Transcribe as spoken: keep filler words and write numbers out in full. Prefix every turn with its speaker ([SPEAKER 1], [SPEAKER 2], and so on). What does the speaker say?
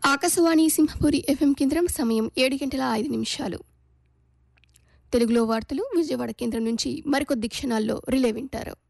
[SPEAKER 1] Akashvani Simhapuri FM కేంద్రం సమయం ఏడు గంటల ఐదు నిమిషాలు. తెలుగులో వార్తలు విజయవాడ కేంద్రం నుంచి మరికొద్ది క్షణాల్లో రిలే వింటారు.